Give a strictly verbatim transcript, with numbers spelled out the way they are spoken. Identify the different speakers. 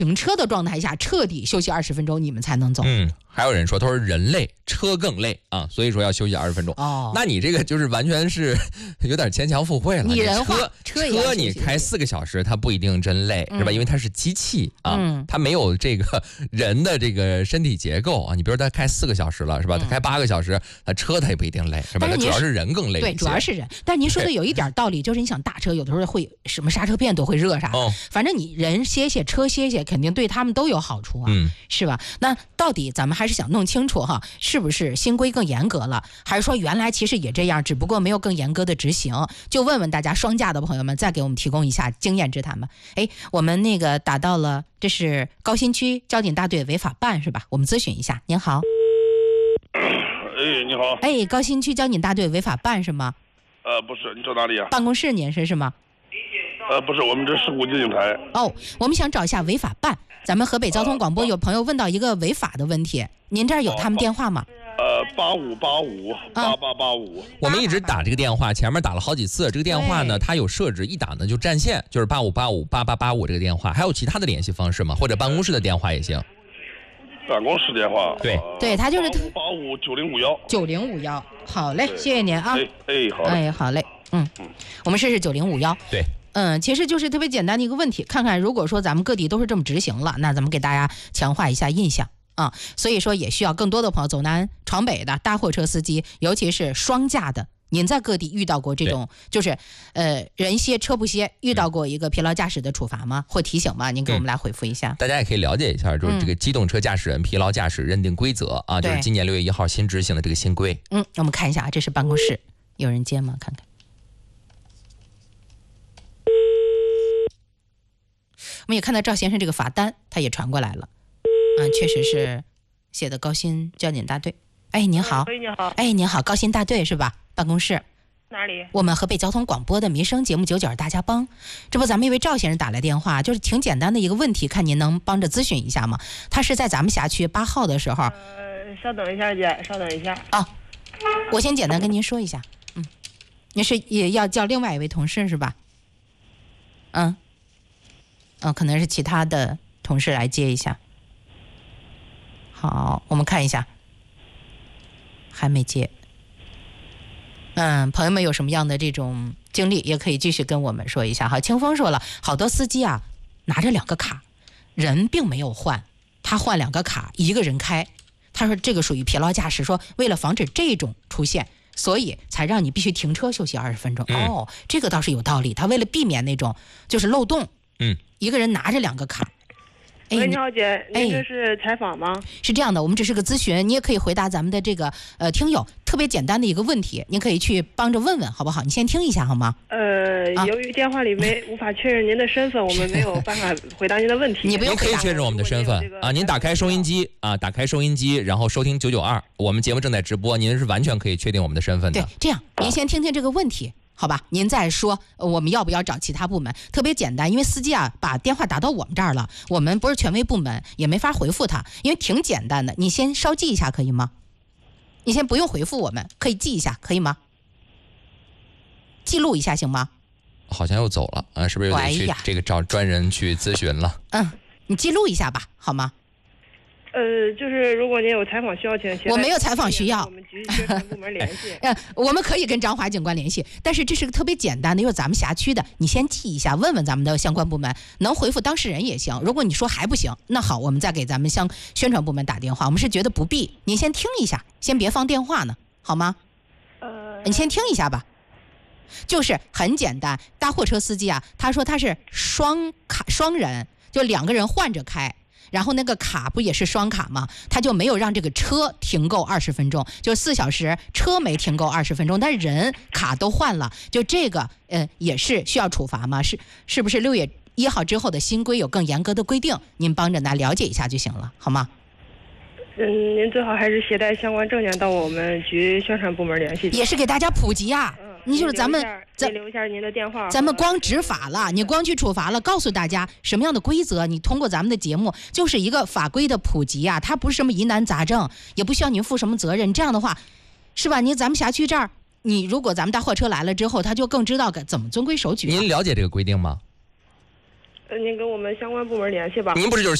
Speaker 1: 停车的状态下彻底休息二十分钟，你们才能走。
Speaker 2: 嗯，还有人说，他说人累，车更累啊，所以说要休息二十分钟。
Speaker 1: 哦，
Speaker 2: 那你这个就是完全是有点牵强附会了。
Speaker 1: 拟人化，
Speaker 2: 车
Speaker 1: 车
Speaker 2: 车你开四个小时，它不一定真累，嗯、是吧？因为它是机器啊，嗯、它没有这个人的这个身体结构啊。你比如说，它开四个小时了，是吧？它开八个小时，它车它也不一定累，是吧？它主要是人更累。
Speaker 1: 对，主要是人。但是您说的有一点道理，就是你想大车有的时候会什么刹车片都会热啥，哦、反正你人歇歇，车歇歇，肯定对他们都有好处啊，嗯、是吧？那到底咱们还是想弄清楚哈，是不是新规更严格了，还是说原来其实也这样，只不过没有更严格的执行？就问问大家双驾的朋友们，再给我们提供一下经验之谈吧。哎，我们那个打到了，这是高新区交警大队违法办是吧？我们咨询一下。您好。
Speaker 3: 哎，你好。
Speaker 1: 哎，高新区交警大队违法办是吗？
Speaker 3: 呃，不是，你找哪里啊？
Speaker 1: 办公室您是是吗？
Speaker 3: 呃，不是，我们这事故接警台。
Speaker 1: 哦，我们想找一下违法办。咱们河北交通广播有朋友问到一个违法的问题，您这儿有他们电话吗？
Speaker 3: 呃，八五八五八八八五。
Speaker 2: 我们一直打这个电话，前面打了好几次。这个电话呢，它有设置一打呢就占线，就是八五八五八八八五这个电话。还有其他的联系方式吗？或者办公室的电话也行。
Speaker 3: 办公室电话。
Speaker 2: 对，
Speaker 3: 呃、
Speaker 1: 对，他就是
Speaker 3: 八五九零五幺。
Speaker 1: 九零五幺，好嘞，谢谢您啊。
Speaker 3: 哎哎，好。
Speaker 1: 哎，好嘞，嗯嗯，我们试试九零五幺。
Speaker 2: 对。
Speaker 1: 嗯，其实就是特别简单的一个问题，看看如果说咱们各地都是这么执行了，那咱们给大家强化一下印象啊。所以说也需要更多的朋友走南闯北的大货车司机，尤其是双驾的，您在各地遇到过这种就是呃人歇车不歇，遇到过一个疲劳驾驶的处罚吗？或提醒吗？您给我们来回复一下。
Speaker 2: 嗯、大家也可以了解一下，就是这个机动车驾驶人疲劳驾驶认定规则、嗯、啊，就是今年六月一号新执行的这个新规。
Speaker 1: 嗯，我们看一下啊，这是办公室，有人接吗？看看。我们也看到赵先生这个罚单，他也传过来了，嗯，确实是写的高新交警大队。哎，您好，
Speaker 4: 喂，你好，
Speaker 1: 哎，您好，高新大队是吧？办公室
Speaker 4: 哪里？
Speaker 1: 我们河北交通广播的民生节目九九二大家帮，这不咱们一位赵先生打来电话，就是挺简单的一个问题，看您能帮着咨询一下吗？他是在咱们辖区八号的时候，
Speaker 4: 呃，稍等一下姐，稍等一下
Speaker 1: 啊，我先简单跟您说一下，嗯，您是也要叫另外一位同事是吧？嗯。嗯，可能是其他的同事来接一下。好，我们看一下，还没接。嗯，朋友们有什么样的这种经历，也可以继续跟我们说一下哈。清风说了，好多司机啊拿着两个卡，人并没有换，他换两个卡，一个人开。他说这个属于疲劳驾驶，说为了防止这种出现，所以才让你必须停车休息二十分钟。嗯、哦，这个倒是有道理。他为了避免那种就是漏洞。嗯，一个人拿着两个卡。
Speaker 4: 哎，喂，你好姐，您这是采访吗？
Speaker 1: 是这样的，我们只是个咨询，你也可以回答咱们的这个呃听友特别简单的一个问题，您可以去帮着问问，好不好？你先听一下好吗？
Speaker 4: 呃，啊、由于电话里没无法确认您的身份，我们没有办法回答您的问题。
Speaker 1: 你不用
Speaker 2: 可以确认我们的身份、这个、啊，您打开收音机啊，打开收音机，然后收听九九二，我们节目正在直播，您是完全可以确定我们的身份的。
Speaker 1: 对，这样您先听听这个问题。好吧，您再说我们要不要找其他部门？特别简单，因为司机啊把电话打到我们这儿了，我们不是权威部门，也没法回复他，因为挺简单的，你先稍记一下可以吗？你先不用回复我们，可以记一下可以吗？记录一下行吗？
Speaker 2: 好像又走了啊，是不是又得去这个找专人去咨询了？
Speaker 1: 嗯，你记录一下吧，好吗？
Speaker 4: 呃，就是如果您有采访需要，请
Speaker 1: 我没有采访需要，
Speaker 4: 我们局宣传部门联系。
Speaker 1: 呃，我们可以跟张华警官联系，但是这是个特别简单的，因为咱们辖区的，你先记一下，问问咱们的相关部门，能回复当事人也行。如果你说还不行，那好，我们再给咱们相宣传部门打电话。我们是觉得不必，您先听一下，先别放电话呢，好吗？
Speaker 4: 呃，
Speaker 1: 你先听一下吧。就是很简单，大货车司机啊，他说他是双卡双人，就两个人换着开。然后那个卡不也是双卡吗？他就没有让这个车停够二十分钟，就四小时车没停够二十分钟，但人卡都换了，就这个呃也是需要处罚吗？是是不是六月一号之后的新规有更严格的规定？您帮着来了解一下就行了，好吗？
Speaker 4: 嗯，您最好还是携带相关证件到我们局宣传部门联系，
Speaker 1: 也是给大家普及啊。嗯你就是咱们
Speaker 4: 咱留一下您的电话，
Speaker 1: 咱们光执法了，你光去处罚了，告诉大家什么样的规则，你通过咱们的节目就是一个法规的普及啊，它不是什么疑难杂症，也不需要您负什么责任。这样的话，是吧？你咱们辖区这儿，你如果咱们大货车来了之后，他就更知道该怎么遵规守矩、啊。
Speaker 2: 您了解这个规定吗？
Speaker 4: 呃您跟我们相关部门联系吧。
Speaker 2: 您不是就是